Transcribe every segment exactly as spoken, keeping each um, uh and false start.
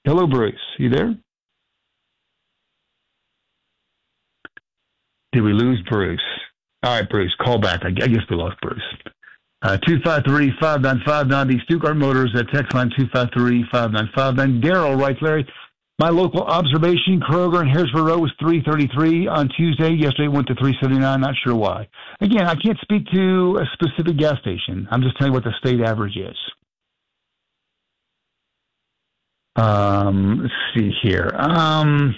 Hello, Bruce. You there? Did we lose Bruce? All right, Bruce, call back. I guess we lost Bruce. Uh, two five three, five nine five, ninety. Stuttgart Motors at text line two five three, five nine five nine. Daryl writes, Larry, my local observation, Kroger in Harrisburg Road was three thirty-three on Tuesday. Yesterday it went to three seventy-nine. Not sure why. Again, I can't speak to a specific gas station. I'm just telling you what the state average is. Um, let's see here. Um,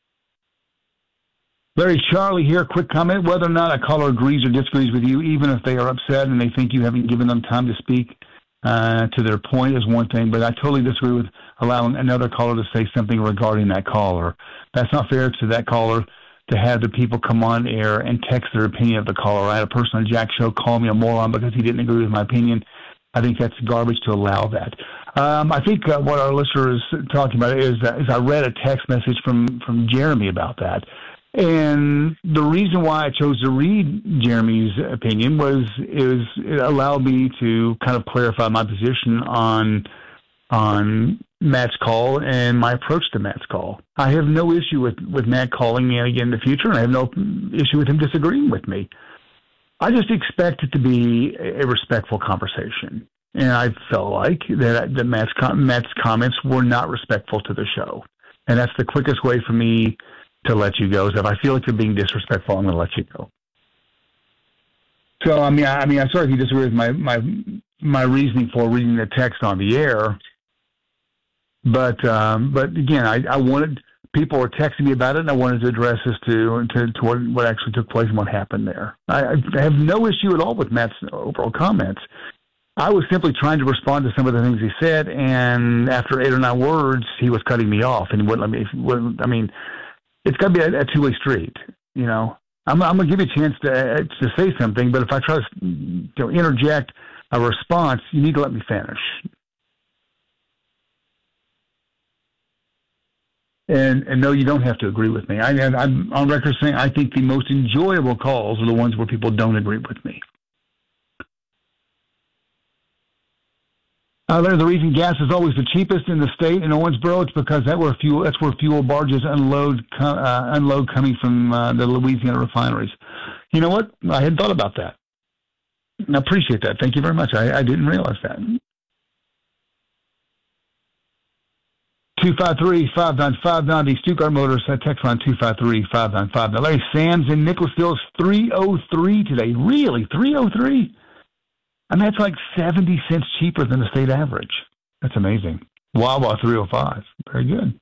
Larry, Charlie here, quick comment. Whether or not a caller agrees or disagrees with you, even if they are upset and they think you haven't given them time to speak uh, to their point is one thing, but I totally disagree with allowing another caller to say something regarding that caller. That's not fair to that caller to have the people come on air and text their opinion of the caller. I had a person on Jack's show call me a moron because he didn't agree with my opinion. I think that's garbage to allow that. Um, I think uh, what our listener is talking about is, uh, is I read a text message from, from Jeremy about that. And the reason why I chose to read Jeremy's opinion was, is it allowed me to kind of clarify my position on on Matt's call and my approach to Matt's call. I have no issue with, with Matt calling me again in the future, and I have no issue with him disagreeing with me. I just expect it to be a respectful conversation. And I felt like that, that Matt's, Matt's comments were not respectful to the show. And that's the quickest way for me to let you go. So if I feel like you're being disrespectful, I'm going to let you go. So, I mean, I, I mean, I'm sorry if you disagree with my, my, my reasoning for reading the text on the air. But, um, but again, I, I wanted, people were texting me about it, and I wanted to address this to, to, to what, what actually took place and what happened there. I, I have no issue at all with Matt's overall comments. I was simply trying to respond to some of the things he said, and after eight or nine words, he was cutting me off, and he wouldn't let me, wouldn't, I mean, it's got to be a, a two-way street, you know. I'm, I'm going to give you a chance to to say something, but if I try to you know, interject a response, you need to let me finish. And, and no, you don't have to agree with me. I, I'm on record saying I think the most enjoyable calls are the ones where people don't agree with me. Uh, Larry, the reason gas is always the cheapest in the state in Owensboro, it's because that where fuel, that's where fuel barges unload uh, unload coming from uh, the Louisiana refineries. You know what? I hadn't thought about that. I appreciate that. Thank you very much. I, I didn't realize that. two five three, five nine five nine, the Stuttgart Motors text line two five three, five nine five nine. Larry, Sam's in Nicholasville is three oh three today. Really? three oh three? I mean, that's like seventy cents cheaper than the state average. That's amazing. Wawa three oh five. Very good.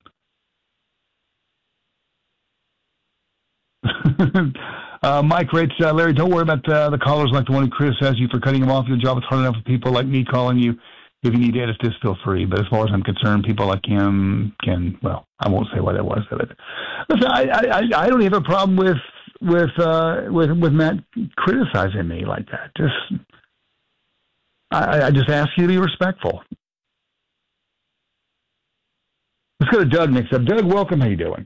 uh, Mike writes, uh, Larry, don't worry about uh, the callers like the one who criticized you for cutting them off. Your job is hard enough with people like me calling you. If you need to edit this, feel free. But as far as I'm concerned, people like him can, well, I won't say what it was of it. Listen, I, I, I don't have a problem with with uh, with with Matt criticizing me like that. Just I, I just ask you to be respectful. Let's go to Doug next up. Doug, welcome. How you doing?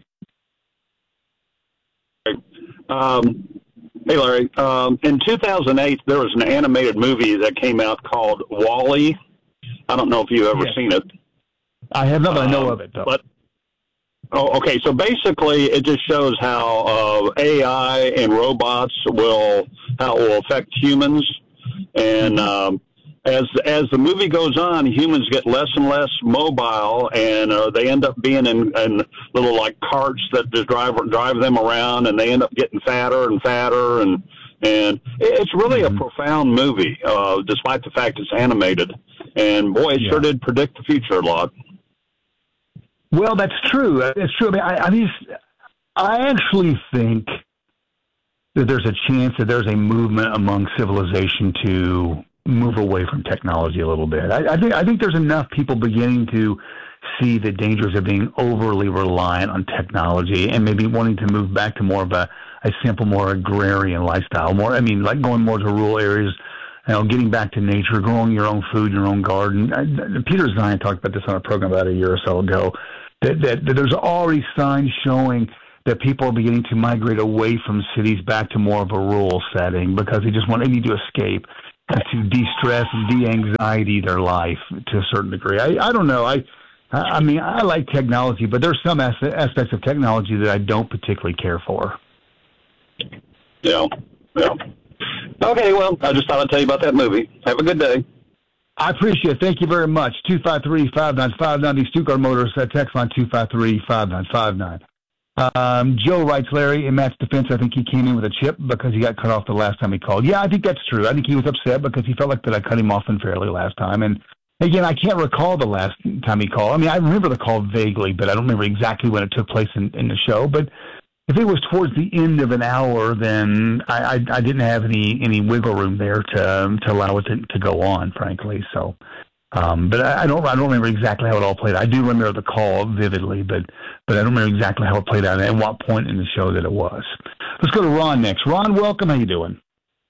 Um, hey, Larry. Um, in two thousand eight, there was an animated movie that came out called WALL-E. I don't know if you've ever yes. seen it. I have not, but um, I know um, of it, though. But, oh, okay. So basically, it just shows how uh, A I and robots will how it will affect humans, and um, as as the movie goes on, humans get less and less mobile, and uh, they end up being in, in little like carts that just drive drive them around, and they end up getting fatter and fatter, and and it's really mm-hmm. a profound movie, uh, despite the fact it's animated. And boy, it yeah. sure did predict the future a lot. Well, that's true. It's true. I mean, I, I, mean, I actually think that there's a chance that there's a movement among civilization to move away from technology a little bit. I, I think I think there's enough people beginning to see the dangers of being overly reliant on technology and maybe wanting to move back to more of a, a simple, more agrarian lifestyle. More, I mean, like going more to rural areas. You know, getting back to nature, growing your own food, your own garden. I, Peter Zion talked about this on a program about a year or so ago, that, that, that there's already signs showing that people are beginning to migrate away from cities back to more of a rural setting because they just want they need to escape, to de-stress and de-anxiety their life to a certain degree. I, I don't know. I I, I mean, I like technology, but there's some as- aspects of technology that I don't particularly care for. Yeah, yeah. Okay, well, I just thought I'd tell you about that movie. Have a good day. I appreciate it. Thank you very much. two five three, five nine five nine, the Stuttgart Motors uh, text line two five three, five nine five nine. Um, Joe writes, Larry, in Matt's defense, I think he came in with a chip because he got cut off the last time he called. Yeah, I think that's true. I think he was upset because he felt like that I cut him off unfairly last time. And again, I can't recall the last time he called. I mean, I remember the call vaguely, but I don't remember exactly when it took place in, in the show. But if it was towards the end of an hour, then I, I, I didn't have any, any wiggle room there to um, to allow it to, to go on, frankly. So, um, but I, I don't I don't remember exactly how it all played out. I do remember the call vividly, but but I don't remember exactly how it played out and what point in the show that it was. Let's go to Ron next. Ron, welcome. How you doing?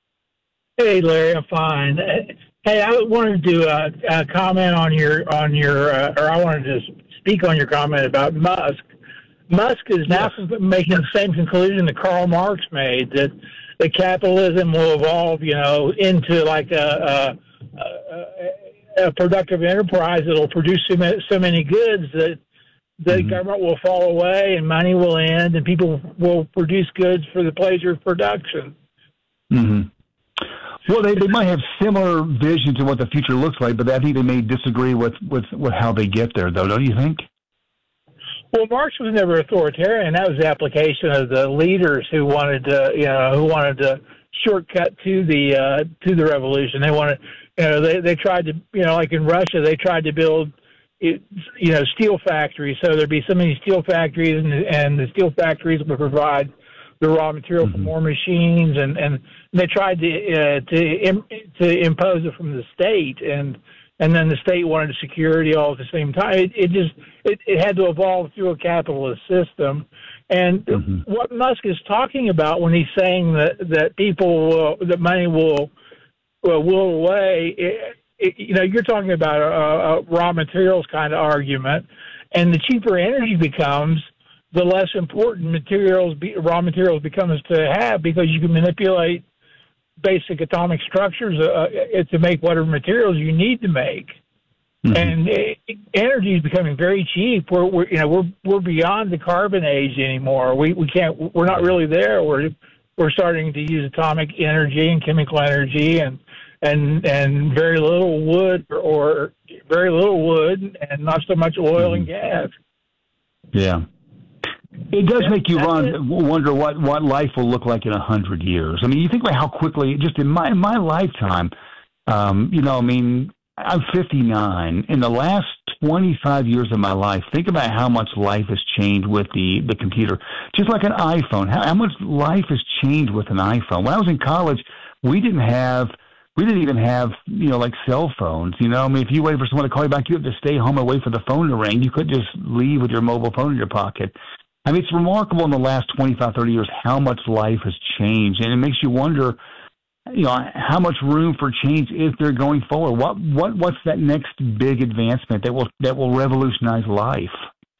Hey, Larry, I'm fine. Hey, I wanted to uh, uh, comment on your on your, uh, or I wanted to speak on your comment about Musk. Musk is now yes. making the same conclusion that Karl Marx made, that that capitalism will evolve, you know, into like a, a, a, a productive enterprise that will produce so many, so many goods that the mm-hmm. government will fall away and money will end and people will produce goods for the pleasure of production. Mm-hmm. Well, they, they might have similar visions of what the future looks like, but I think they may disagree with, with, with how they get there, though, don't you think? Well, Marx was never authoritarian. That was the application of the leaders who wanted to, you know, who wanted to shortcut to the uh, to the revolution. They wanted, you know, they they tried to, you know, like in Russia, they tried to build, you know, steel factories. So there'd be so many steel factories, and and the steel factories would provide the raw material mm-hmm. for more machines, and, and they tried to uh, to to impose it from the state, and. And then the state wanted security all at the same time. It, it just it, it had to evolve through a capitalist system. And mm-hmm. what Musk is talking about when he's saying that that people will, that money will will will away, it, it, you know, you're talking about a, a raw materials kind of argument. And the cheaper energy becomes, the less important materials, be, raw materials becomes to have, because you can manipulate basic atomic structures uh, to make whatever materials you need to make, mm-hmm. and it, energy is becoming very cheap. We're, we're you know we're we're beyond the carbon age anymore. We we can't. We're not really there. We're we're starting to use atomic energy and chemical energy, and and and very little wood or, or very little wood, and not so much oil mm-hmm. and gas. Yeah. It does make you run, wonder what, what life will look like in a hundred years. I mean, you think about how quickly, just in my in my lifetime, um, you know, I mean, I'm fifty-nine. In the last twenty-five years of my life, think about how much life has changed with the, the computer. Just like an iPhone, how, how much life has changed with an iPhone. When I was in college, we didn't have, we didn't even have, you know, like cell phones. You know, I mean, if you waited for someone to call you back, you had to stay home and wait for the phone to ring. You couldn't just leave with your mobile phone in your pocket. I mean, it's remarkable in the last twenty-five, thirty years how much life has changed, and it makes you wonder, you know, how much room for change is there going forward? What what what's that next big advancement that will that will revolutionize life?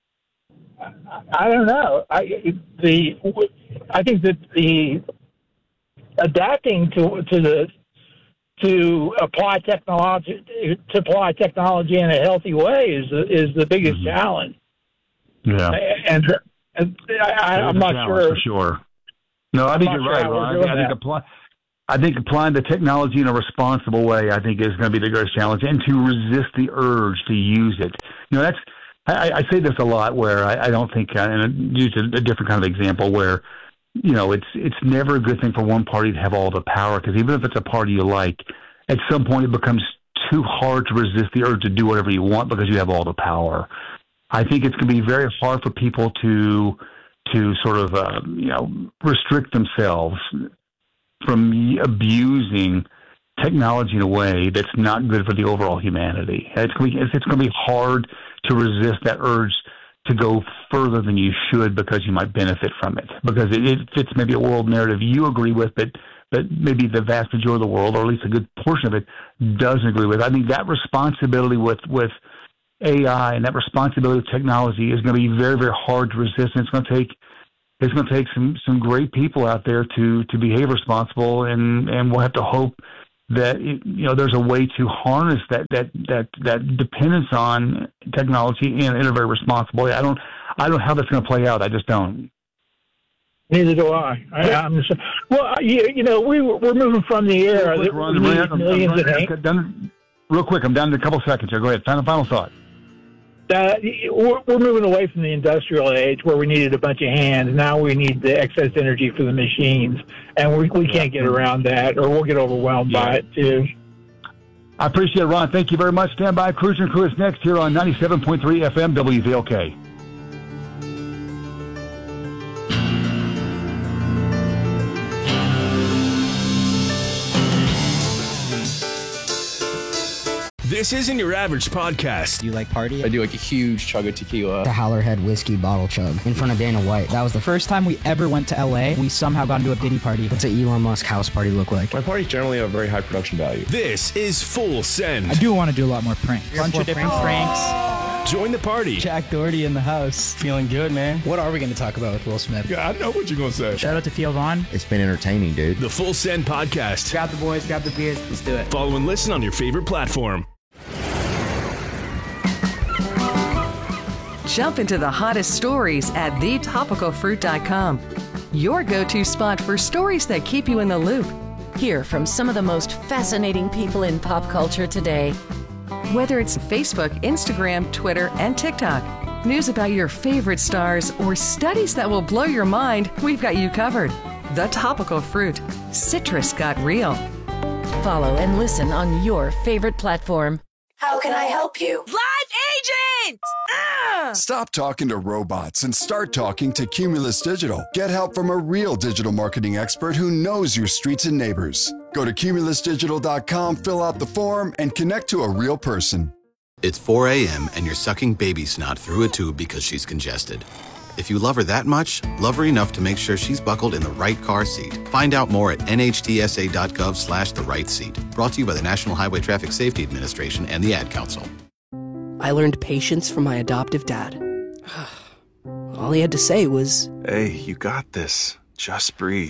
I don't know. I the I think that the adapting to to the to apply technology to apply technology in a healthy way is is the biggest mm-hmm. challenge. Yeah, and. And I, I'm not sure. For sure. No, I think you're sure right, Ron. I think, apply, I think applying the technology in a responsible way, I think, is going to be the greatest challenge, and to resist the urge to use it. You know, that's I, I say this a lot, where I, I don't think, uh, and I use a, a different kind of example, where you know it's it's never a good thing for one party to have all the power, because even if it's a party you like, at some point it becomes too hard to resist the urge to do whatever you want because you have all the power. I think it's going to be very hard for people to to sort of uh, you know restrict themselves from abusing technology in a way that's not good for the overall humanity. It's going to be, it's going to be hard to resist that urge to go further than you should because you might benefit from it, because it, it fits maybe a world narrative you agree with, but but maybe the vast majority of the world, or at least a good portion of it, doesn't agree with. I think that responsibility with with A I and that responsibility of technology is going to be very, very hard to resist. And it's going to take it's going to take some, some great people out there to, to behave responsible, and, and we'll have to hope that it, you know there's a way to harness that that that that dependence on technology in, in a very responsible way. I don't I don't know how that's going to play out. I just don't. Neither do I. I I'm just, well, you, you know, we we're moving from the era that we need millions of ink. Done, real quick, I'm down to a couple seconds here. Go ahead. Final final thought. Uh, we're, we're moving away from the industrial age where we needed a bunch of hands. Now we need the excess energy for the machines, and we we can't get around that, or we'll get overwhelmed yeah. by it too. I appreciate it, Ron. Thank you very much. Stand by. Cruiser and Crew is next here on ninety-seven point three F M W V L K. This isn't your average podcast. Do you like party? I do like a huge chug of tequila. The Howlerhead whiskey bottle chug in front of Dana White. That was the first time we ever went to L A. We somehow got into a Diddy party. What's an Elon Musk house party look like? My parties generally have very high production value. This is Full Send. I do want to do a lot more pranks. A bunch of different pranks. pranks. Join the party. Jack Doherty in the house. Feeling good, man. What are we going to talk about with Will Smith? Yeah, I know what you're going to say. Shout out to Theo Vaughn. It's been entertaining, dude. The Full Send podcast. Grab the boys, grab the beers. Let's do it. Follow and listen on your favorite platform. Jump into the hottest stories at the topical fruit dot com. Your go-to spot for stories that keep you in the loop. Hear from some of the most fascinating people in pop culture today. Whether it's Facebook, Instagram, Twitter, and TikTok, news about your favorite stars, or studies that will blow your mind, we've got you covered. The Topical Fruit. Citrus got real. Follow and listen on your favorite platform. How can I help you? Live agent! Ah! Stop talking to robots and start talking to Cumulus Digital. Get help from a real digital marketing expert who knows your streets and neighbors. Go to cumulus digital dot com, fill out the form, and connect to a real person. It's four a.m. and you're sucking baby snot through a tube because she's congested. If you love her that much, love her enough to make sure she's buckled in the right car seat. Find out more at N H T S A dot gov slash the right seat. Brought to you by the National Highway Traffic Safety Administration and the Ad Council. I learned patience from my adoptive dad. All he had to say was, "Hey, you got this. Just breathe."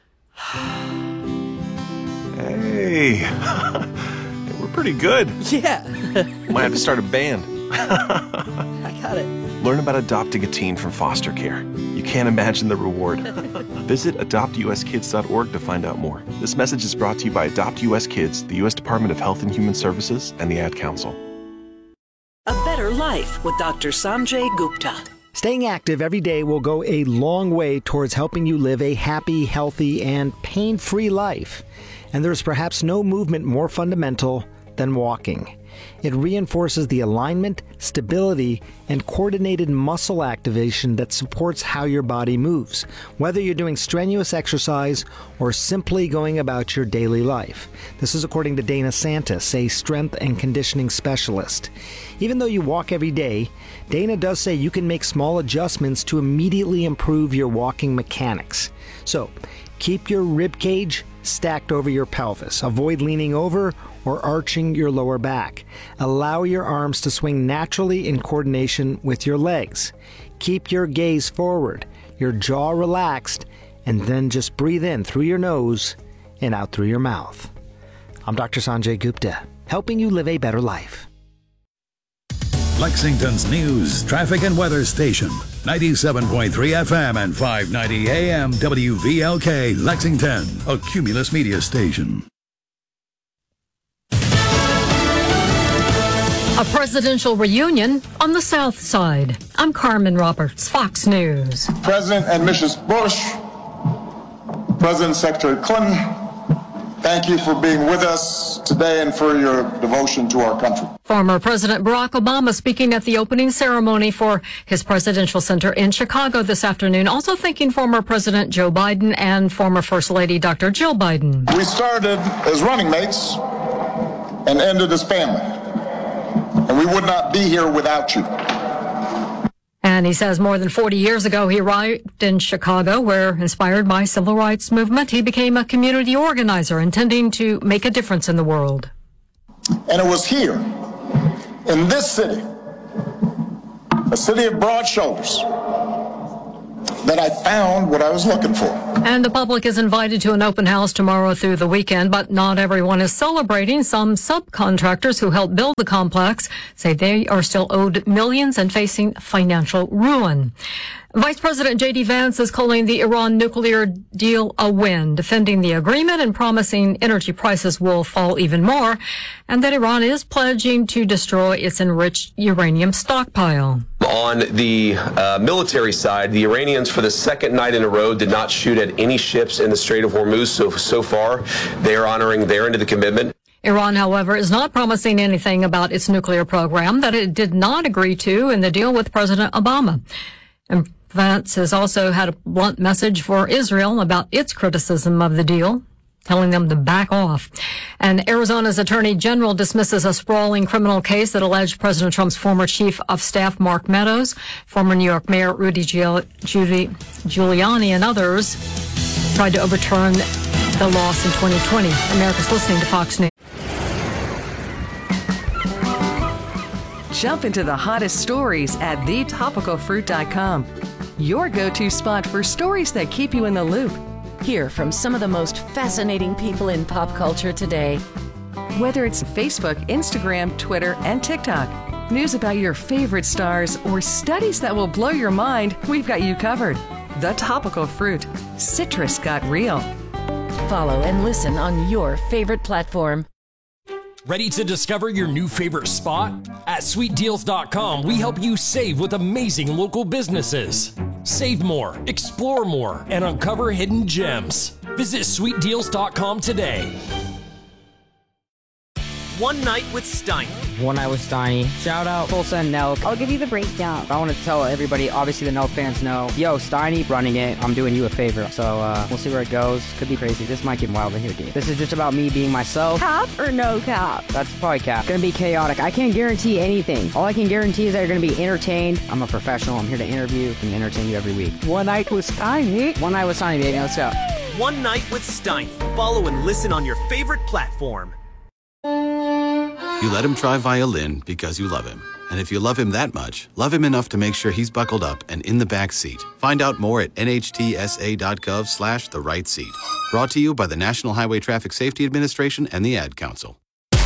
Hey, we're pretty good. Yeah. Might have to start a band. I got it. Learn about adopting a teen from foster care. You can't imagine the reward. Visit adopt U S kids dot org to find out more. This message is brought to you by Adopt U S Kids, the U S Department of Health and Human Services, and the Ad Council. A better life with Doctor Sanjay Gupta. Staying active every day will go a long way towards helping you live a happy, healthy, and pain-free life. And there's perhaps no movement more fundamental than walking. It reinforces the alignment, stability, and coordinated muscle activation that supports how your body moves, whether you're doing strenuous exercise or simply going about your daily life. This is according to Dana Santis, a strength and conditioning specialist. Even though you walk every day, Dana does say you can make small adjustments to immediately improve your walking mechanics. So, keep your rib cage stacked over your pelvis. Avoid leaning over or arching your lower back. Allow your arms to swing naturally in coordination with your legs. Keep your gaze forward, your jaw relaxed, and then just breathe in through your nose and out through your mouth. I'm Doctor Sanjay Gupta, helping you live a better life. Lexington's news, traffic, and weather station. ninety-seven point three F M and five ninety A M W V L K, Lexington, a Cumulus media station. A presidential reunion on the South Side. I'm Carmen Roberts, Fox News. President and Missus Bush, President Secretary Clinton, thank you for being with us today and for your devotion to our country. Former President Barack Obama speaking at the opening ceremony for his presidential center in Chicago this afternoon, also thanking former President Joe Biden and former First Lady Doctor Jill Biden. We started as running mates and ended as family, and we would not be here without you. And he says more than forty years ago, he arrived in Chicago, where, inspired by civil rights movement, he became a community organizer intending to make a difference in the world. And it was here, in this city, a city of broad shoulders, that I found what I was looking for. And the public is invited to an open house tomorrow through the weekend, but not everyone is celebrating. Some subcontractors who helped build the complex say they are still owed millions and facing financial ruin. Vice President J D. Vance is calling the Iran nuclear deal a win, defending the agreement and promising energy prices will fall even more, and that Iran is pledging to destroy its enriched uranium stockpile. On the uh, military side, the Iranians, for the second night in a row, did not shoot at any ships in the Strait of Hormuz. So, so far, they are honoring their end of the commitment. Iran, however, is not promising anything about its nuclear program that it did not agree to in the deal with President Obama. And Vance has also had a blunt message for Israel about its criticism of the deal, telling them to back off. And Arizona's Attorney General dismisses a sprawling criminal case that alleged President Trump's former chief of staff, Mark Meadows, former New York Mayor Rudy Giuliani, and others tried to overturn the loss in twenty twenty. America's listening to Fox News. Jump into the hottest stories at the topical fruit dot com. Your go-to spot for stories that keep you in the loop. Hear from some of the most fascinating people in pop culture today. Whether it's Facebook, Instagram, Twitter, and TikTok, news about your favorite stars, or studies that will blow your mind, we've got you covered. The Topical Fruit. Citrus got real. Follow and listen on your favorite platform. Ready to discover your new favorite spot? At sweet deals dot com, we help you save with amazing local businesses. Save more, explore more, and uncover hidden gems. Visit sweet deals dot com today. One Night with Steiny. One Night with Steiny. Shout out Full Send Nelk. I'll give you the breakdown. I want to tell everybody, obviously the Nelk fans know, yo, Steiny running it. I'm doing you a favor. So uh, we'll see where it goes. Could be crazy. This might get wild in here, dude. This is just about me being myself. Cap or no cap? That's probably cap. It's going to be chaotic. I can't guarantee anything. All I can guarantee is that you're going to be entertained. I'm a professional. I'm here to interview and entertain you every week. One Night with Steiny. One Night with Steiny, baby. Let's go. One Night with Steiny. Follow and listen on your favorite platform. You let him try violin because you love him. And if you love him that much, love him enough to make sure he's buckled up and in the back seat. Find out more at N H T S A dot gov slash the right seat. Brought to you by the National Highway Traffic Safety Administration and the Ad Council.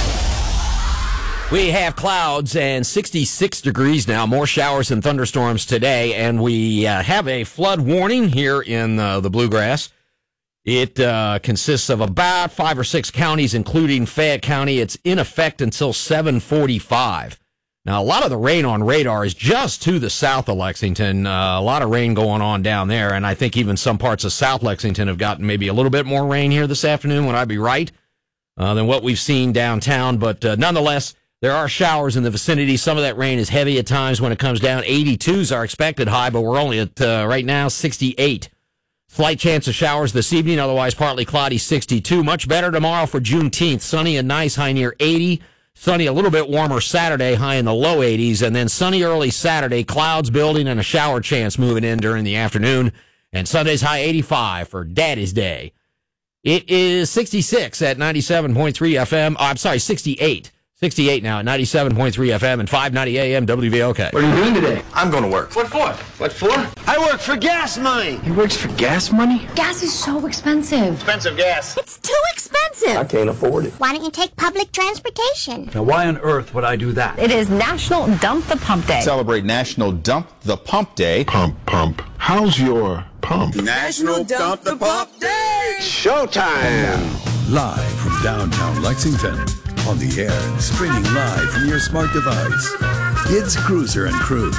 We have clouds and sixty-six degrees now, more showers and thunderstorms today, and we uh, have a flood warning here in uh, the Bluegrass. It uh, consists of about five or six counties, including Fayette County. It's in effect until seven forty-five. Now, a lot of the rain on radar is just to the south of Lexington. Uh, a lot of rain going on down there, and I think even some parts of South Lexington have gotten maybe a little bit more rain here this afternoon, would I be right, uh, than what we've seen downtown. But uh, nonetheless, there are showers in the vicinity. Some of that rain is heavy at times when it comes down. eighty-twos are expected high, but we're only at, uh, right now, sixty-eight. Slight chance of showers this evening, otherwise partly cloudy, sixty-two. Much better tomorrow for Juneteenth. Sunny and nice, high near eighty. Sunny, a little bit warmer Saturday, high in the low eighties. And then sunny early Saturday, clouds building and a shower chance moving in during the afternoon. And Sunday's high eighty-five for Daddy's Day. It is sixty-six at ninety-seven point three F M. Oh, I'm sorry, sixty-eight. sixty-eight now at ninety-seven point three F M and five ninety A M W V L K. What are you doing today? I'm going to work. What for? What for? I work for gas money. He works for gas money? Gas is so expensive. Expensive gas. It's too expensive. I can't afford it. Why don't you take public transportation? Now, why on earth would I do that? It is National Dump the Pump Day. Celebrate National Dump the Pump Day. Pump, pump. How's your pump? National Dump the Pump Day. Showtime. Live from downtown Lexington. On the air and streaming live from your smart device. It's Cruiser and Crew.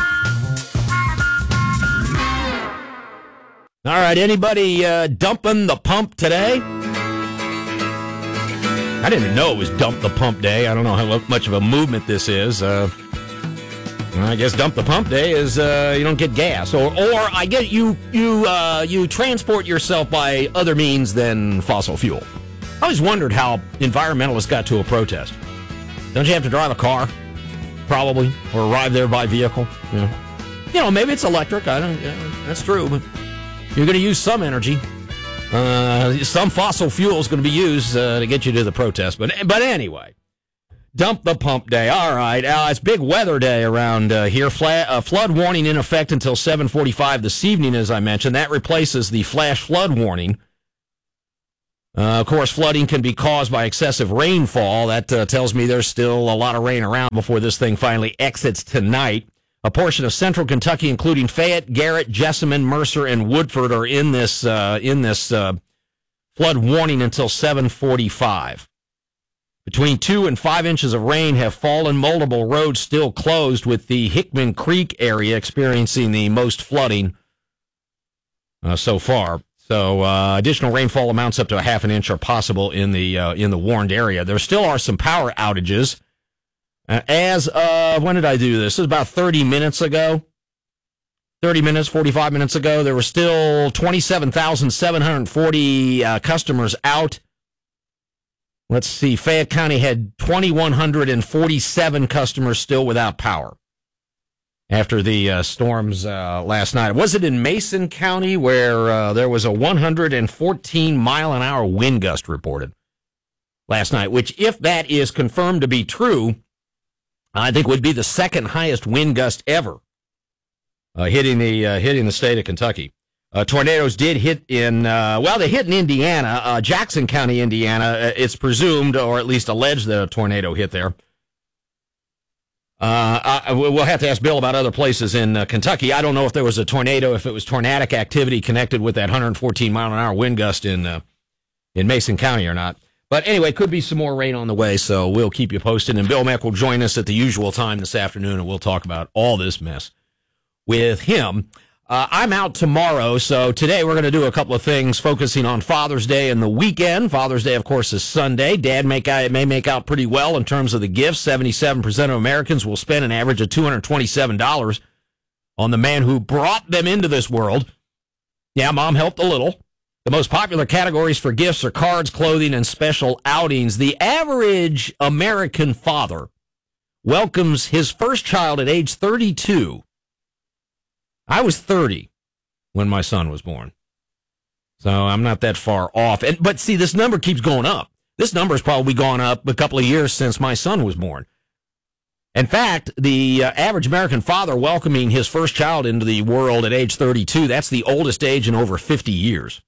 All right, anybody uh, dumping the pump today? I didn't know it was Dump the Pump Day. I don't know how much of a movement this is. Uh, I guess Dump the Pump Day is uh, you don't get gas, or or I get you you uh, you transport yourself by other means than fossil fuel. I always wondered how environmentalists got to a protest. Don't you have to drive a car, probably, or arrive there by vehicle? You know, you know maybe it's electric. I don't. Yeah, that's true, but you're going to use some energy. Uh, some fossil fuel is going to be used uh, to get you to the protest. But but anyway, Dump the pump day. All right. Uh, it's big weather day around uh, here. Fla- uh, flood warning in effect until seven forty-five this evening, as I mentioned. That replaces the flash flood warning. Uh, of course, flooding can be caused by excessive rainfall. That uh, tells me there's still a lot of rain around before this thing finally exits tonight. A portion of central Kentucky, including Fayette, Garrett, Jessamine, Mercer, and Woodford, are in this uh, in this uh, flood warning until seven forty-five. Between two and five inches of rain have fallen. Multiple roads still closed, with the Hickman Creek area experiencing the most flooding uh, so far. So uh, additional rainfall amounts up to a half an inch are possible in the uh, in the warned area. There still are some power outages. Uh, as of, when did I do this? This was about thirty minutes ago. thirty minutes, forty-five minutes ago. There were still twenty-seven thousand seven hundred forty uh, customers out. Let's see, Fayette County had two thousand one hundred forty-seven customers still without power after the uh, storms uh, last night. Was it in Mason County where uh, there was a one hundred fourteen mile an hour wind gust reported last night, which, if that is confirmed to be true, I think would be the second highest wind gust ever uh, hitting the uh, hitting the state of Kentucky. Uh, tornadoes did hit in, uh, well, they hit in Indiana, uh, Jackson County, Indiana. It's presumed, or at least alleged, that a tornado hit there. Uh, I, we'll have to ask Bill about other places in uh, Kentucky. I don't know if there was a tornado, if it was tornadic activity connected with that one hundred fourteen mile an hour wind gust in uh, in Mason County or not. But anyway, could be some more rain on the way, so we'll keep you posted. And Bill Mack will join us at the usual time this afternoon, and we'll talk about all this mess with him. Uh, I'm out tomorrow, so today we're going to do a couple of things focusing on Father's Day and the weekend. Father's Day, of course, is Sunday. Dad make out, may make out pretty well in terms of the gifts. seventy-seven percent of Americans will spend an average of two hundred twenty-seven dollars on the man who brought them into this world. Yeah, Mom helped a little. The most popular categories for gifts are cards, clothing, and special outings. The average American father welcomes his first child at age thirty-two. I was thirty when my son was born, so I'm not that far off. And but see, this number keeps going up. This number has probably gone up a couple of years since my son was born. In fact, the uh, average American father welcoming his first child into the world at age thirty-two, that's the oldest age in over fifty years.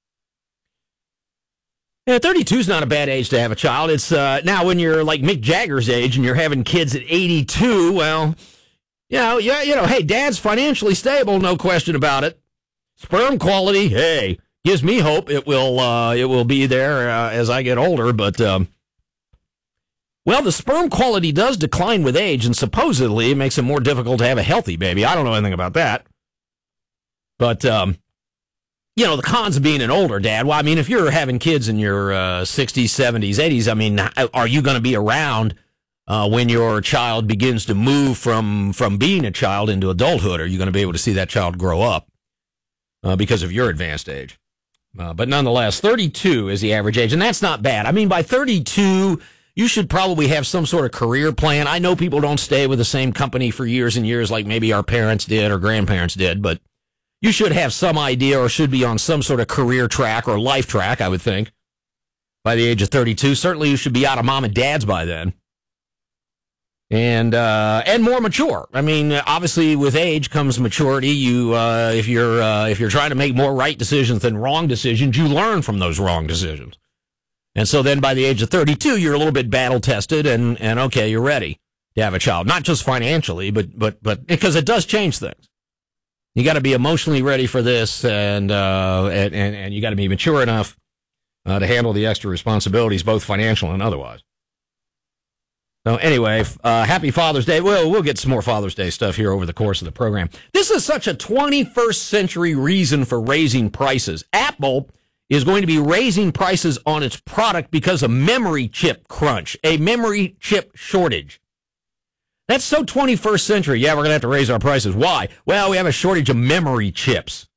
Yeah, thirty-two is not a bad age to have a child. It's uh, now when you're like Mick Jagger's age and you're having kids at eighty-two, well, you know, yeah, you know, hey, Dad's financially stable, no question about it. Sperm quality, hey, gives me hope it will uh, it will be there uh, as I get older. But um, well, the sperm quality does decline with age, and supposedly it makes it more difficult to have a healthy baby. I don't know anything about that, but um, you know, the cons of being an older dad. Well, I mean, if you're having kids in your uh, sixties, seventies, eighties, I mean, are you going to be around Uh, when your child begins to move from, from being a child into adulthood? Are you going to be able to see that child grow up uh, because of your advanced age? Uh, but nonetheless, thirty-two is the average age, and that's not bad. I mean, by thirty-two, you should probably have some sort of career plan. I know people don't stay with the same company for years and years like maybe our parents did or grandparents did, but you should have some idea or should be on some sort of career track or life track, I would think, by the age of thirty-two. Certainly you should be out of mom and dad's by then. And uh, and more mature. I mean, obviously, with age comes maturity. You, uh, if you're uh, if you're trying to make more right decisions than wrong decisions, you learn from those wrong decisions. And so then, by the age of thirty-two, you're a little bit battle tested, and and okay, you're ready to have a child. Not just financially, but but but because it does change things. You got to be emotionally ready for this, and uh, and and, and you got to be mature enough uh, to handle the extra responsibilities, both financial and otherwise. So anyway, uh, happy Father's Day. Well, we'll get some more Father's Day stuff here over the course of the program. This is such a twenty-first century reason for raising prices. Apple is going to be raising prices on its product because of memory chip crunch, a memory chip shortage. That's so twenty-first century. Yeah, we're going to have to raise our prices. Why? Well, we have a shortage of memory chips.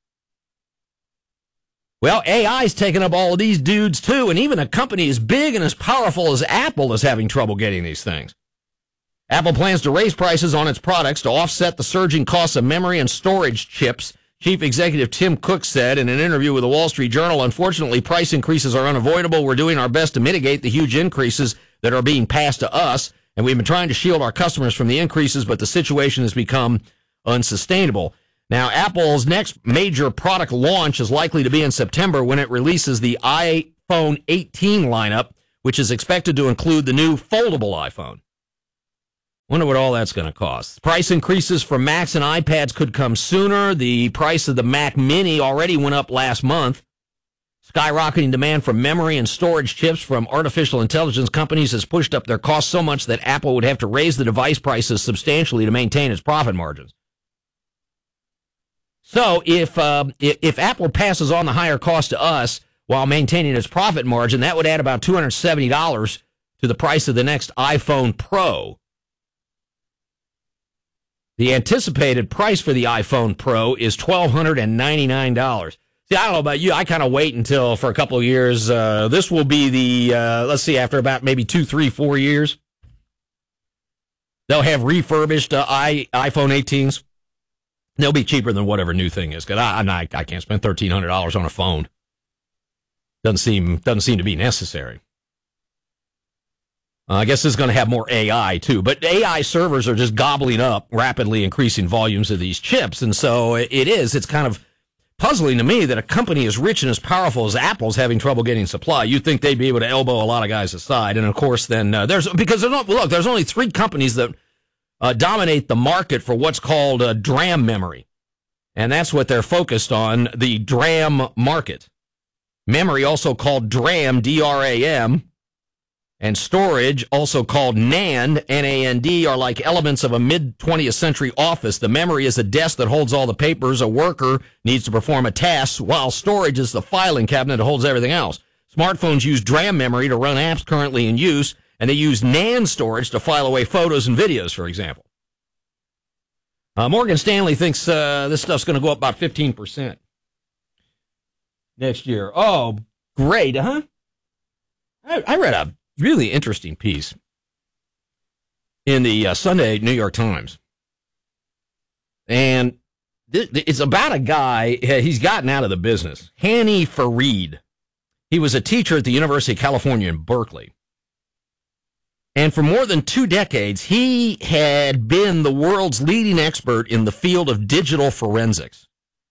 Well, A I's taking up all of these dudes, too, and even a company as big and as powerful as Apple is having trouble getting these things. Apple plans to raise prices on its products to offset the surging costs of memory and storage chips. Chief Executive Tim Cook said in an interview with the Wall Street Journal, "Unfortunately, price increases are unavoidable. We're doing our best to mitigate the huge increases. that are being passed to us, and we've been trying to shield our customers from the increases, but the situation has become unsustainable. Now, Apple's next major product launch is likely to be in September when it releases the iPhone eighteen lineup, which is expected to include the new foldable iPhone. Wonder what all that's going to cost. Price increases for Macs and iPads could come sooner. The price of the Mac Mini already went up last month. Skyrocketing demand for memory and storage chips from artificial intelligence companies has pushed up their costs so much that Apple would have to raise the device prices substantially to maintain its profit margins. So if, uh, if if Apple passes on the higher cost to us while maintaining its profit margin, that would add about two hundred seventy dollars to the price of the next iPhone Pro. The anticipated price for the iPhone Pro is one thousand two hundred ninety-nine dollars. See, I don't know about you. I kind of wait until for a couple of years. Uh, this will be the, uh, let's see, after about maybe two, three, four years, they'll have refurbished uh, i iPhone eighteens. They'll be cheaper than whatever new thing is, because I, I I can't spend thirteen hundred dollars on a phone. Doesn't seem doesn't seem to be necessary. Uh, I guess this is going to have more A I too, but A I servers are just gobbling up rapidly increasing volumes of these chips, and so it is. It's kind of puzzling to me that a company as rich and as powerful as Apple's having trouble getting supply. You'd think they'd be able to elbow a lot of guys aside, and of course, then uh, there's because there's not, look, there's only three companies that Uh, dominate the market for what's called uh, DRAM memory. And that's what they're focused on, the DRAM market. Memory, also called DRAM, D R A M, and storage, also called NAND, N A N D, are like elements of a mid-twentieth century office. The memory is a desk that holds all the papers a worker needs to perform a task, while storage is the filing cabinet that holds everything else. Smartphones use DRAM memory to run apps currently in use, and they use NAND storage to file away photos and videos, for example. Uh, Morgan Stanley thinks uh, this stuff's going to go up about fifteen percent next year. Oh, great, huh? I, I read a really interesting piece in the uh, Sunday New York Times. And th- th- it's about a guy, he's gotten out of the business, Hani Farid. He was a teacher at the University of California in Berkeley. And for more than two decades, he had been the world's leading expert in the field of digital forensics.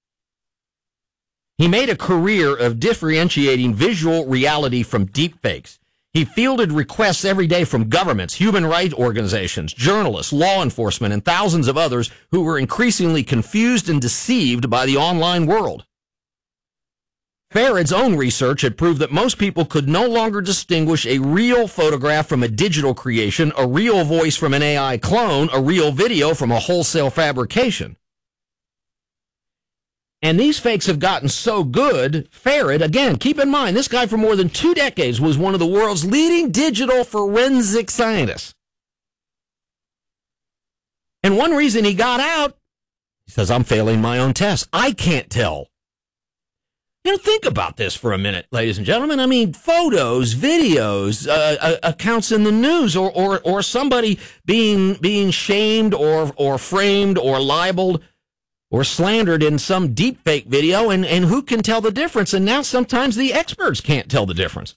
He made a career of differentiating visual reality from deepfakes. He fielded requests every day from governments, human rights organizations, journalists, law enforcement, and thousands of others who were increasingly confused and deceived by the online world. Farid's own research had proved that most people could no longer distinguish a real photograph from a digital creation, a real voice from an A I clone, a real video from a wholesale fabrication. And these fakes have gotten so good, Farid, again, keep in mind, this guy for more than two decades was one of the world's leading digital forensic scientists. And one reason he got out, he says, I'm failing my own tests. I can't tell. You know, think about this for a minute, ladies and gentlemen. I mean, photos, videos, uh, uh, accounts in the news, or, or, or somebody being, being shamed or, or framed or libeled or slandered in some deepfake video, and, and who can tell the difference? And now sometimes the experts can't tell the difference.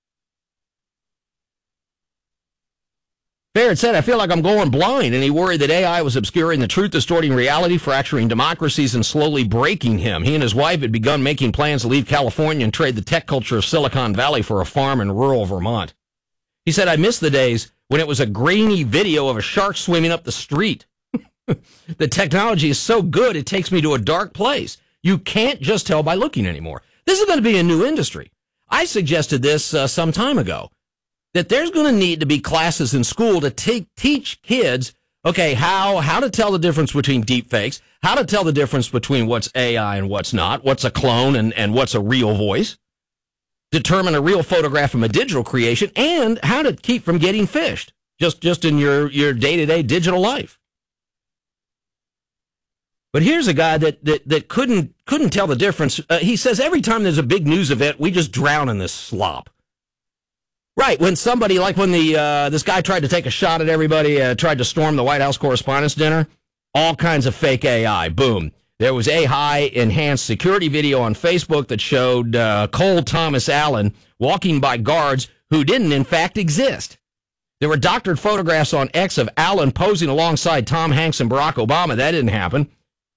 Farid said, I feel like I'm going blind, and he worried that A I was obscuring the truth, distorting reality, fracturing democracies, and slowly breaking him. He and his wife had begun making plans to leave California and trade the tech culture of Silicon Valley for a farm in rural Vermont. He said, I miss the days when it was a grainy video of a shark swimming up the street. The technology is so good, it takes me to a dark place. You can't just tell by looking anymore. This is going to be a new industry. I suggested this uh, some time ago, that there's going to need to be classes in school to take, teach kids, okay, how, how to tell the difference between deep fakes, how to tell the difference between what's A I and what's not, what's a clone and, and what's a real voice, determine a real photograph from a digital creation, and how to keep from getting phished just, just in your, your day-to-day digital life. But here's a guy that, that, that couldn't, couldn't tell the difference. Uh, he says every time there's a big news event, we just drown in this slop. Right, when somebody, like when the uh, this guy tried to take a shot at everybody, uh, tried to storm the White House Correspondents' Dinner, all kinds of fake A I, boom. There was a high-enhanced security video on Facebook that showed uh, Cole Thomas Allen walking by guards who didn't, in fact, exist. There were doctored photographs on X of Allen posing alongside Tom Hanks and Barack Obama. That didn't happen.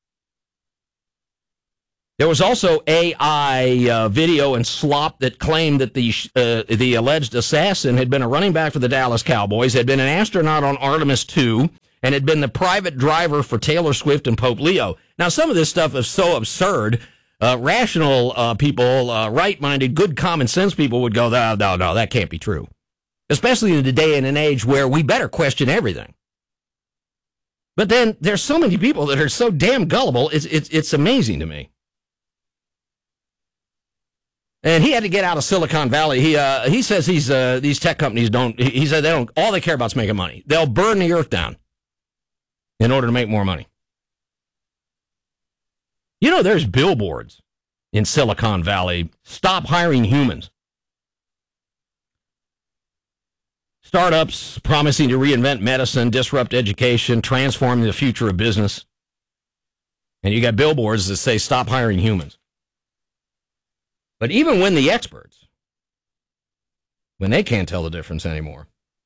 There was also A I uh, video and slop that claimed that the uh, the alleged assassin had been a running back for the Dallas Cowboys, had been an astronaut on Artemis two, and had been the private driver for Taylor Swift and Pope Leo. Now, some of this stuff is so absurd. Uh, rational uh, people, uh, right-minded, good common sense people would go, no, no, no, that can't be true. Especially in the day and an age where we better question everything. But then there's so many people that are so damn gullible, it's it's it's amazing to me. And he had to get out of Silicon Valley. He uh, he says he's uh, these tech companies don't. He said they don't. All they care about is making money. They'll burn the earth down in order to make more money. You know, there's billboards in Silicon Valley. Stop hiring humans. Startups promising to reinvent medicine, disrupt education, transform the future of business. And you got billboards that say stop hiring humans. But even when the experts, when they can't tell the difference anymore,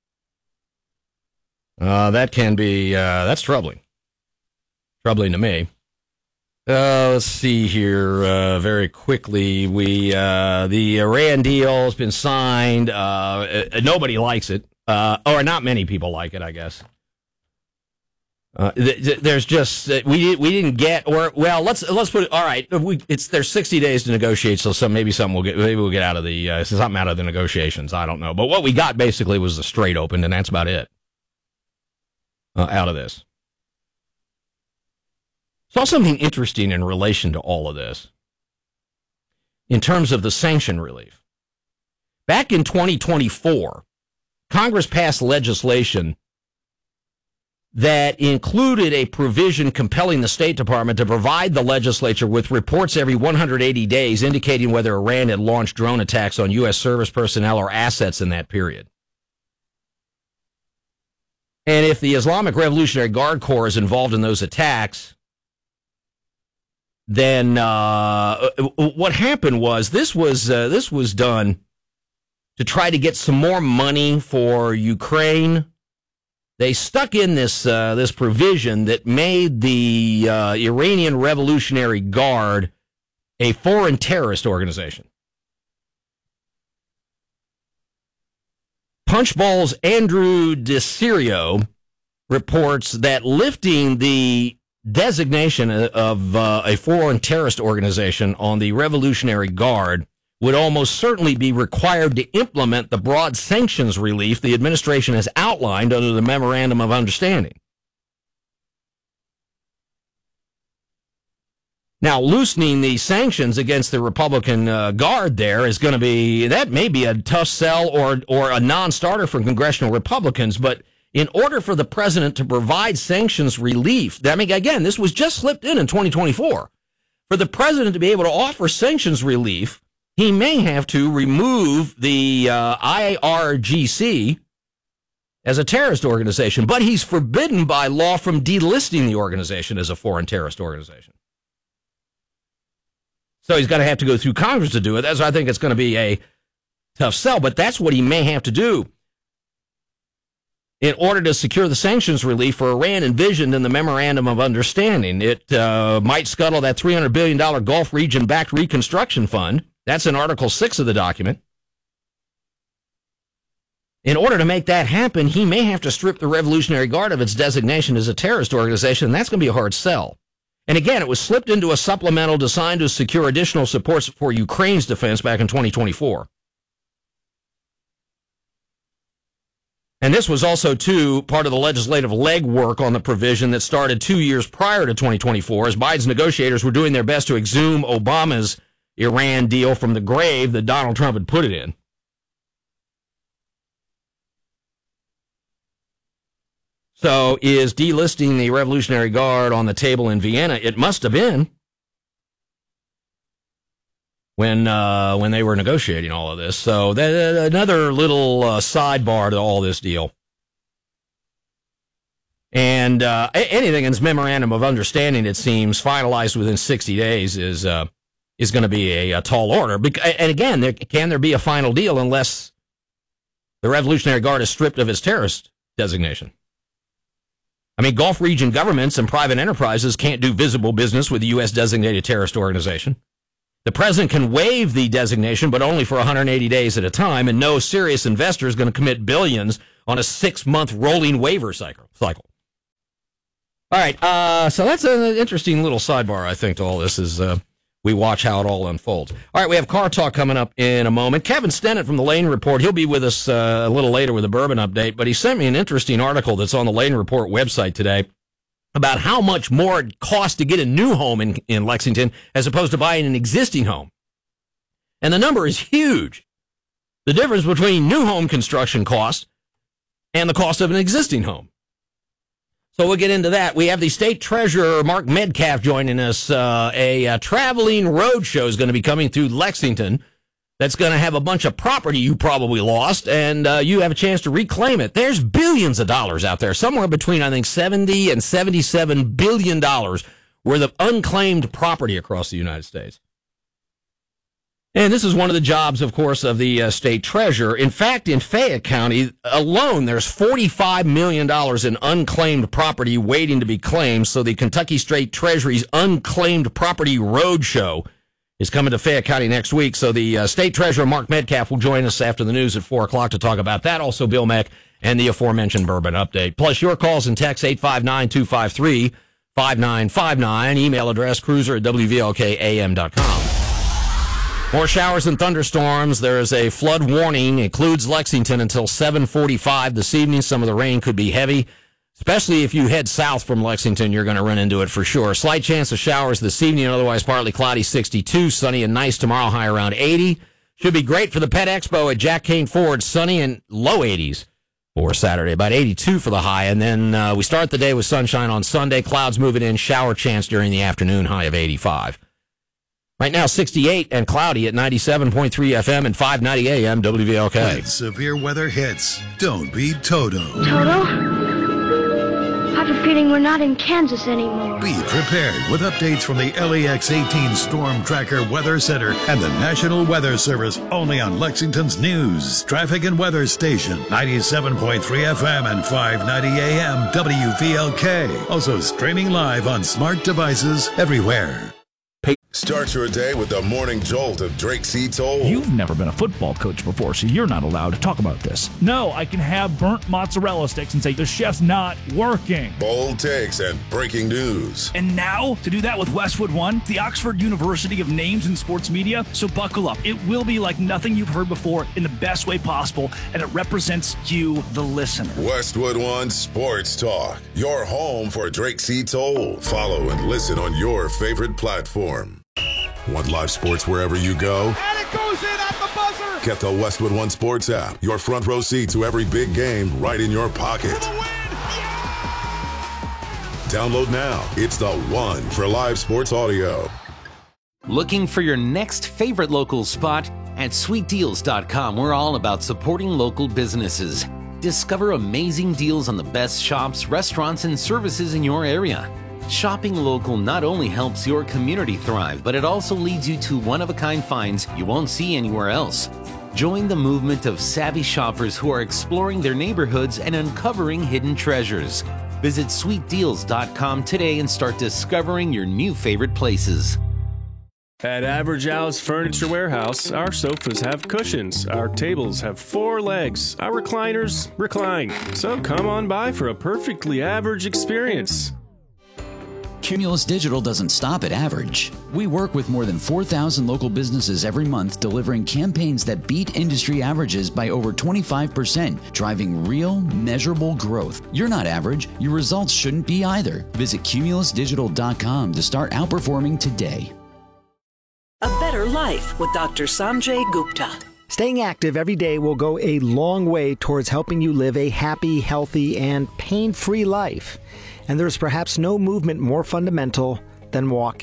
uh, that can be, uh, that's troubling. Troubling to me. Uh, let's see here uh, very quickly. We uh, the Iran deal has been signed. Uh, uh, nobody likes it. Uh, or not many people like it, I guess. Uh, th- th- there's just uh, we we didn't get or well let's let's put it all right. We it's there's sixty days to negotiate, so some maybe something will get maybe we'll get out of the uh, something out of the negotiations. I don't know, but what we got basically was the Strait opened, and that's about it. Uh, out of this, saw something interesting in relation to all of this in terms of the sanction relief. Back in twenty twenty-four. Congress passed legislation that included a provision compelling the State Department to provide the legislature with reports every one hundred eighty days indicating whether Iran had launched drone attacks on U S service personnel or assets in that period. And if the Islamic Revolutionary Guard Corps is involved in those attacks, then uh, what happened was this was uh, this was done to try to get some more money for Ukraine. They stuck in this uh, this provision that made the uh, Iranian Revolutionary Guard a foreign terrorist organization. Punchball's Andrew DeCirio reports that lifting the designation of uh, a foreign terrorist organization on the Revolutionary Guard would almost certainly be required to implement the broad sanctions relief the administration has outlined under the Memorandum of Understanding. Now, loosening the sanctions against the Republican uh, Guard there is going to be, that may be a tough sell or, or a non-starter for congressional Republicans, but in order for the president to provide sanctions relief, I mean, again, this was just slipped in in twenty twenty-four. For the president to be able to offer sanctions relief, he may have to remove the uh, I R G C as a terrorist organization, but he's forbidden by law from delisting the organization as a foreign terrorist organization. So he's going to have to go through Congress to do it. That's why I think it's going to be a tough sell, but that's what he may have to do in order to secure the sanctions relief for Iran envisioned in the Memorandum of Understanding. It uh, might scuttle that three hundred billion dollars Gulf region-backed reconstruction fund. That's in Article six of the document. In order to make that happen, he may have to strip the Revolutionary Guard of its designation as a terrorist organization, and that's going to be a hard sell. And again, it was slipped into a supplemental designed to secure additional support for Ukraine's defense back in twenty twenty-four. And this was also, too, part of the legislative legwork on the provision that started two years prior to twenty twenty-four, as Biden's negotiators were doing their best to exhume Obama's Iran deal from the grave that Donald Trump had put it in. So is delisting the Revolutionary Guard on the table in Vienna? It must have been when uh, when they were negotiating all of this. So that, uh, another little uh, sidebar to all this deal. And uh, anything in this Memorandum of Understanding, it seems, finalized within sixty days is uh, is going to be a, a tall order. And again, there, can there be a final deal unless the Revolutionary Guard is stripped of its terrorist designation. I mean, Gulf region governments and private enterprises can't do visible business with the U S designated terrorist organization. The president can waive the designation, but only for one hundred eighty days at a time, and no serious investor is going to commit billions on a six-month rolling waiver cycle. cycle. All right, uh, so that's an interesting little sidebar, I think, to all this as uh, we watch how it all unfolds. All right, we have Car Talk coming up in a moment. Kevin Stennett from the Lane Report, he'll be with us uh, a little later with a bourbon update, but he sent me an interesting article that's on the Lane Report website today about how much more it costs to get a new home in, in Lexington as opposed to buying an existing home. And the number is huge. The difference between new home construction cost and the cost of an existing home. So we'll get into that. We have the State Treasurer, Mark Metcalf, joining us. Uh, a, a traveling road show is going to be coming through Lexington that's going to have a bunch of property you probably lost, and uh, you have a chance to reclaim it. There's billions of dollars out there, somewhere between, I think, seventy and seventy-seven billion dollars worth of unclaimed property across the United States. And this is one of the jobs, of course, of the uh, state treasurer. In fact, in Fayette County alone, there's forty-five million dollars in unclaimed property waiting to be claimed. So the Kentucky State Treasury's Unclaimed Property Roadshow is coming to Fayette County next week. So the uh, state treasurer, Mark Metcalf, will join us after the news at four o'clock to talk about that. Also, Bill Meck and the aforementioned bourbon update. Plus, your calls and texts, eight five nine, two five three, five nine five nine. Email address, cruiser at W V L K A M dot com. More showers and thunderstorms. There is a flood warning. It includes Lexington until seven forty-five this evening. Some of the rain could be heavy, especially if you head south from Lexington. You're going to run into it for sure. Slight chance of showers this evening, otherwise partly cloudy, sixty-two. Sunny and nice tomorrow, high around eighty. Should be great for the Pet Expo at Jack Kane Ford. Sunny and low eighties for Saturday, about eighty-two for the high. And then uh, we start the day with sunshine on Sunday. Clouds moving in, shower chance during the afternoon, high of eighty-five. Right now, sixty-eight and cloudy at ninety-seven point three F M and five ninety A M W V L K. When severe weather hits, don't be Toto. Toto? I have a feeling we're not in Kansas anymore. Be prepared with updates from the L A X eighteen Storm Tracker Weather Center and the National Weather Service, only on Lexington's News, Traffic and Weather Station, ninety-seven point three F M and five ninety A M W V L K. Also streaming live on smart devices everywhere. Start your day with the morning jolt of Drake C. Toll. You've never been a football coach before, so you're not allowed to talk about this. No, I can have burnt mozzarella sticks and say the chef's not working. Bold takes and breaking news. And now, to do that with Westwood One, the Oxford University of Names in Sports Media. So buckle up. It will be like nothing you've heard before in the best way possible, and it represents you, the listener. Westwood One Sports Talk, your home for Drake C. Toll. Follow and listen on your favorite platform. Want live sports wherever you go? And it goes in at the buzzer! Get the Westwood One Sports app. Your front row seat to every big game right in your pocket. Download now. It's the one for live sports audio. Looking for your next favorite local spot? At sweet deals dot com, we're all about supporting local businesses. Discover amazing deals on the best shops, restaurants, and services in your area. Shopping local not only helps your community thrive, but it also leads you to one-of-a-kind finds you won't see anywhere else. Join the movement of savvy shoppers who are exploring their neighborhoods and uncovering hidden treasures. Visit sweet deals dot com today and start discovering your new favorite places. At Average Al's Furniture Warehouse, our sofas have cushions, our tables have four legs, our recliners recline. So come on by for a perfectly average experience. Cumulus Digital doesn't stop at average. We work with more than four thousand local businesses every month, delivering campaigns that beat industry averages by over twenty-five percent, driving real, measurable growth. You're not average. Your results shouldn't be either. Visit cumulus digital dot com to start outperforming today. A Better Life with Doctor Sanjay Gupta. Staying active every day will go a long way towards helping you live a happy, healthy, and pain-free life. And there's perhaps no movement more fundamental than walking.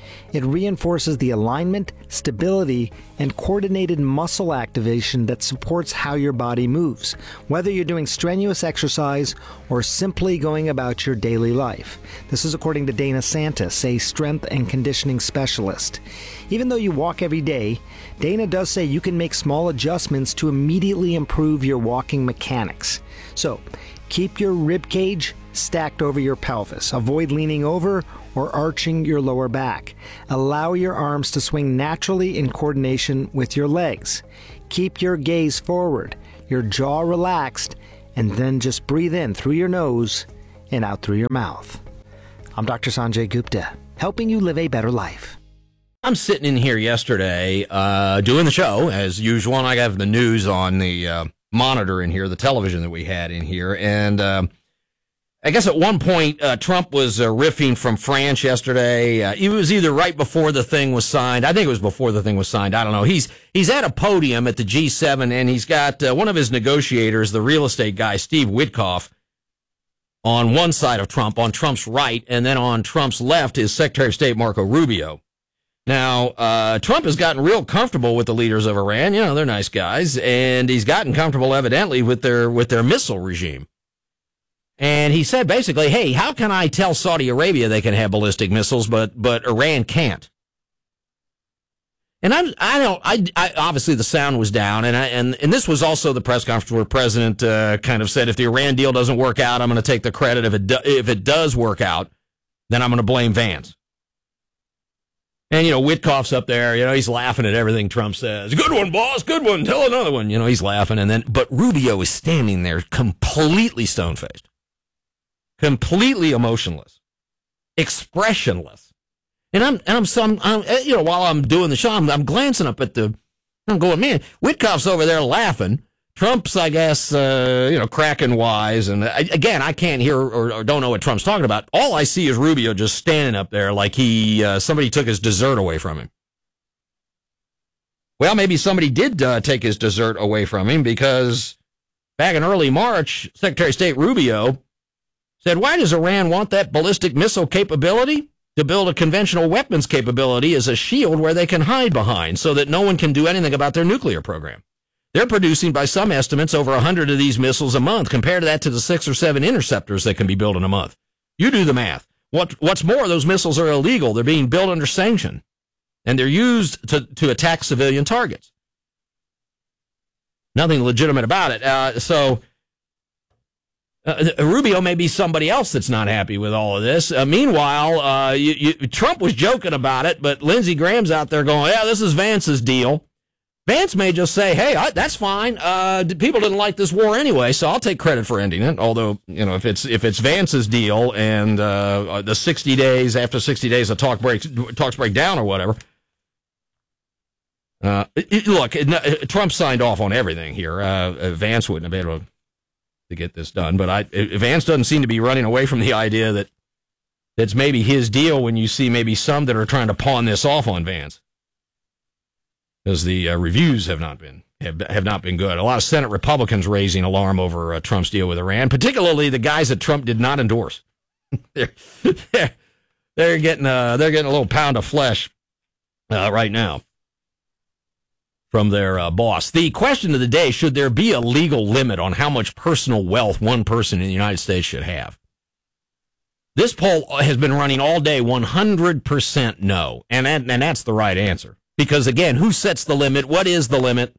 It reinforces the alignment, stability, and coordinated muscle activation that supports how your body moves, whether you're doing strenuous exercise or simply going about your daily life. This is according to Dana Santis, a strength and conditioning specialist. Even though you walk every day, Dana does say you can make small adjustments to immediately improve your walking mechanics. So, keep your rib cage stacked over your pelvis. Avoid leaning over or arching your lower back. Allow your arms to swing naturally in coordination with your legs. Keep your gaze forward, your jaw relaxed, and then just breathe in through your nose and out through your mouth. I'm Doctor Sanjay Gupta, helping you live a better life. I'm sitting in here yesterday uh, doing the show, as usual, and I have the news on the uh, monitor in here, the television that we had in here, and uh, I guess at one point, uh, Trump was uh, riffing from France yesterday. Uh, it was either right before the thing was signed. I think it was before the thing was signed. I don't know. He's he's at a podium at the G seven, and he's got uh, one of his negotiators, the real estate guy, Steve Witkoff, on one side of Trump, on Trump's right, and then on Trump's left is Secretary of State Marco Rubio. Now, uh, Trump has gotten real comfortable with the leaders of Iran. You know, they're nice guys, and he's gotten comfortable, evidently, with their with their missile regime. And he said basically, hey, how can I tell Saudi Arabia they can have ballistic missiles, but but Iran can't? And I'm, I don't, I, I obviously the sound was down, and I, and and this was also the press conference where the president uh, kind of said, if the Iran deal doesn't work out, I'm going to take the credit. If it do, if it does work out, then I'm going to blame Vance. And you know, Witkoff's up there, you know, he's laughing at everything Trump says. Good one, boss. Good one. Tell another one. You know, he's laughing, and then but Rubio is standing there completely stone-faced. Completely emotionless, expressionless, and I'm and I'm some I'm, you know while I'm doing the show, I'm, I'm glancing up at the, I'm going, man, Witkoff's over there laughing. Trump's, I guess, uh, you know, cracking wise, and I, again, I can't hear or, or don't know what Trump's talking about. All I see is Rubio just standing up there like he uh, somebody took his dessert away from him. Well, maybe somebody did uh, take his dessert away from him, because back in early March, Secretary of State Rubio said, why does Iran want that ballistic missile capability? To build a conventional weapons capability as a shield where they can hide behind so that no one can do anything about their nuclear program. They're producing, by some estimates, over one hundred of these missiles a month. Compare that to the six or seven interceptors that can be built in a month. You do the math. What, what's more, those missiles are illegal. They're being built under sanction, and they're used to, to attack civilian targets. Nothing legitimate about it. Uh, so... Uh, Rubio may be somebody else that's not happy with all of this. Uh, meanwhile, uh, you, you, Trump was joking about it, but Lindsey Graham's out there going, yeah, this is Vance's deal. Vance may just say, hey, I, that's fine. Uh, people didn't like this war anyway, so I'll take credit for ending it. Although, you know, if it's if it's Vance's deal and uh, the sixty days, after sixty days, the talk breaks, talks break down or whatever. Uh, it, look, it, Trump signed off on everything here. Uh, Vance wouldn't have been able to. to get this done, but I, Vance doesn't seem to be running away from the idea that that's maybe his deal when you see maybe some that are trying to pawn this off on Vance, because the uh, reviews have not been have, have not been good. A lot of Senate Republicans raising alarm over uh, Trump's deal with Iran, particularly the guys that Trump did not endorse. they're, they're they're getting uh, they're getting a little pound of flesh uh, right now from their uh, boss. The question of the day, should there be a legal limit on how much personal wealth one person in the United States should have? This poll has been running all day, one hundred percent no. And, that, and that's the right answer. Because, again, who sets the limit? What is the limit?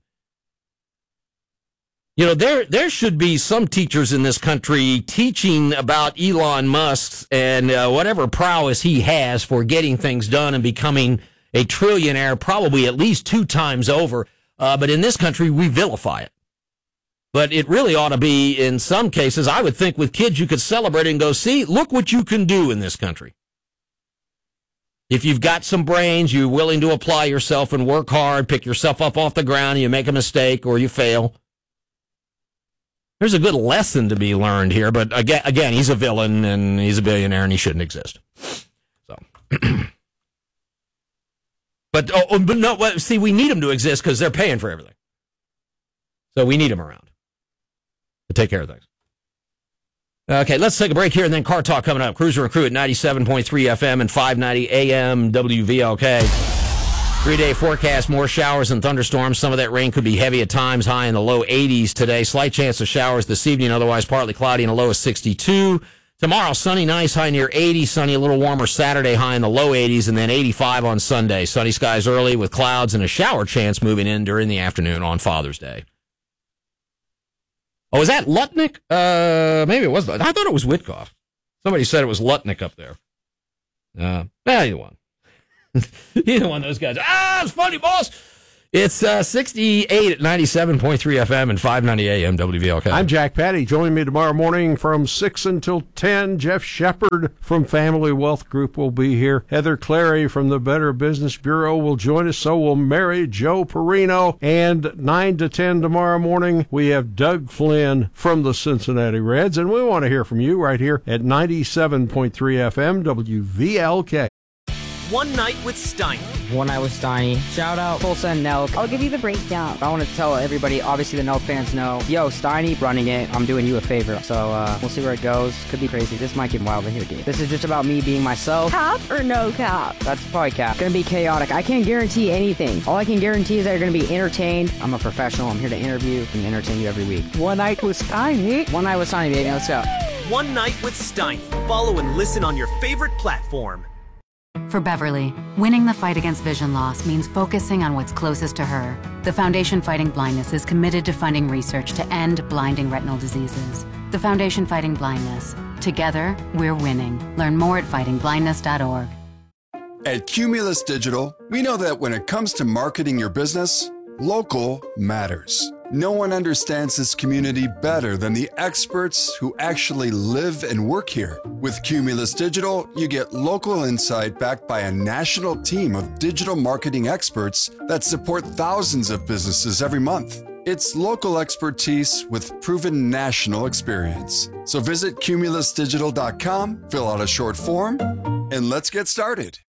You know, there there should be some teachers in this country teaching about Elon Musk and uh, whatever prowess he has for getting things done and becoming a trillionaire probably at least two times over. Uh, but in this country, we vilify it. But it really ought to be, in some cases, I would think with kids, you could celebrate and go, see, look what you can do in this country. If you've got some brains, you're willing to apply yourself and work hard, pick yourself up off the ground, and you make a mistake or you fail. There's a good lesson to be learned here. But again, again, he's a villain and he's a billionaire and he shouldn't exist. So... But, oh, but no, see, we need them to exist because they're paying for everything. So we need them around to take care of things. Okay, let's take a break here and then Car Talk coming up. Cruiser and Crew at ninety-seven point three F M and five ninety A M W V L K. Three-day forecast, more showers and thunderstorms. Some of that rain could be heavy at times, high in the low eighties today. Slight chance of showers this evening, otherwise partly cloudy and a low of sixty-two. Tomorrow, sunny, nice, high near eighty. Sunny, a little warmer Saturday, high in the low eighties, and then eighty-five on Sunday. Sunny skies early with clouds and a shower chance moving in during the afternoon on Father's Day. Oh, is that Lutnick? Uh, maybe it was. I thought it was Witkoff. Somebody said it was Lutnick up there. Uh, either one. Either one of those guys. Ah, it's funny, boss. It's uh, sixty-eight at ninety-seven point three F M and five ninety A M W V L K. I'm Jack Patty. Join me tomorrow morning from six until ten. Jeff Shepard from Family Wealth Group will be here. Heather Clary from the Better Business Bureau will join us. So will Mary Jo Perino. And nine to ten tomorrow morning, we have Doug Flynn from the Cincinnati Reds. And we want to hear from you right here at ninety-seven point three F M W V L K. One Night with Steiny. One Night with Steiny. Shout out Tulsa and Nelk. I'll give you the breakdown. I want to tell everybody, obviously the Nelk fans know, yo, Steiny running it. I'm doing you a favor. So uh, we'll see where it goes. Could be crazy. This might get wild in here, dude. This is just about me being myself. Cap or no cap? That's probably cap. Gonna be chaotic. I can't guarantee anything. All I can guarantee is that you're gonna be entertained. I'm a professional. I'm here to interview and entertain you every week. One Night with Steiny. One Night with Steiny, baby. Let's go. One Night with Steiny. Follow and listen on your favorite platform. For Beverly, winning the fight against vision loss means focusing on what's closest to her. The Foundation Fighting Blindness is committed to funding research to end blinding retinal diseases. The Foundation Fighting Blindness. Together, we're winning. Learn more at fighting blindness dot org. At Cumulus Digital, we know that when it comes to marketing your business, local matters. No one understands this community better than the experts who actually live and work here. With Cumulus Digital, you get local insight backed by a national team of digital marketing experts that support thousands of businesses every month. It's local expertise with proven national experience. So visit cumulus digital dot com, fill out a short form, and let's get started.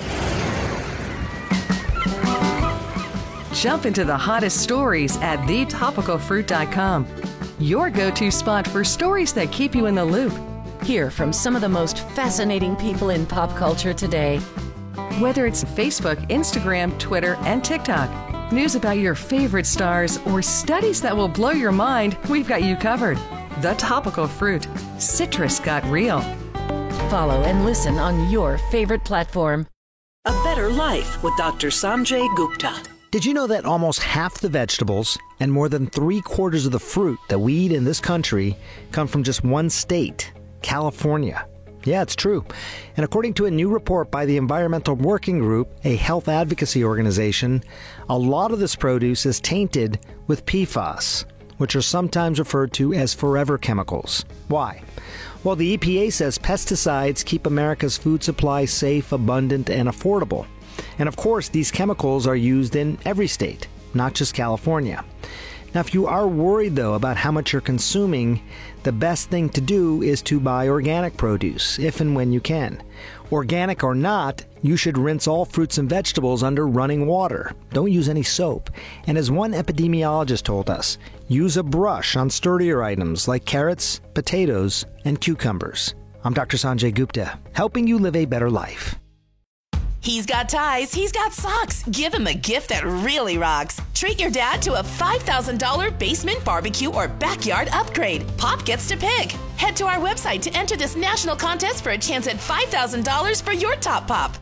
Jump into the hottest stories at the topical fruit dot com. Your go-to spot for stories that keep you in the loop. Hear from some of the most fascinating people in pop culture today. Whether it's Facebook, Instagram, Twitter, and TikTok, news about your favorite stars, or studies that will blow your mind, we've got you covered. The Topical Fruit. Citrus got real. Follow and listen on your favorite platform. A Better Life with Doctor Sanjay Gupta. Did you know that almost half the vegetables and more than three quarters of the fruit that we eat in this country come from just one state, California? Yeah, it's true. And according to a new report by the Environmental Working Group, a health advocacy organization, a lot of this produce is tainted with P FAS, which are sometimes referred to as forever chemicals. Why? Well, the E P A says pesticides keep America's food supply safe, abundant, and affordable. And of course, these chemicals are used in every state, not just California. Now, if you are worried, though, about how much you're consuming, the best thing to do is to buy organic produce, if and when you can. Organic or not, you should rinse all fruits and vegetables under running water. Don't use any soap. And as one epidemiologist told us, use a brush on sturdier items like carrots, potatoes, and cucumbers. I'm Doctor Sanjay Gupta, helping you live a better life. He's got ties, he's got socks. Give him a gift that really rocks. Treat your dad to a five thousand dollars basement barbecue or backyard upgrade. Pop gets to pick. Head to our website to enter this national contest for a chance at five thousand dollars for your top pop.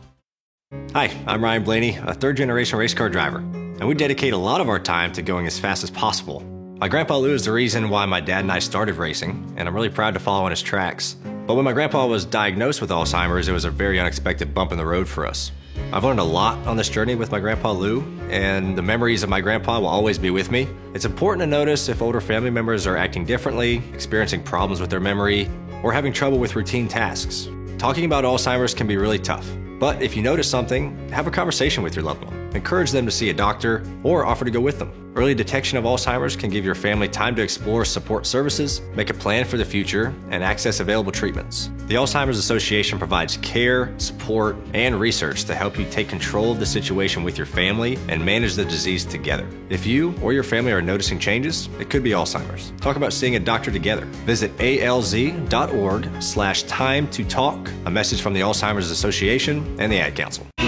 Hi, I'm Ryan Blaney, a third-generation race car driver, and we dedicate a lot of our time to going as fast as possible. My grandpa Lou is the reason why my dad and I started racing, and I'm really proud to follow in his tracks. But when my grandpa was diagnosed with Alzheimer's, it was a very unexpected bump in the road for us. I've learned a lot on this journey with my grandpa Lou, and the memories of my grandpa will always be with me. It's important to notice if older family members are acting differently, experiencing problems with their memory, or having trouble with routine tasks. Talking about Alzheimer's can be really tough, but if you notice something, have a conversation with your loved one. encourage them to see a doctor or offer to go with them. Early detection of Alzheimer's can give your family time to explore support services, make a plan for the future, and access available treatments. The Alzheimer's Association provides care, support, and research to help you take control of the situation with your family and manage the disease together. If you or your family are noticing changes, it could be Alzheimer's. Talk about seeing a doctor together. Visit A L Z dot org slash time to talk. A message from the Alzheimer's Association and the Ad Council.